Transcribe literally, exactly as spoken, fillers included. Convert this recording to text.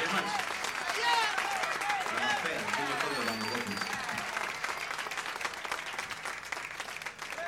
very much. Not fair. Bring your photo down.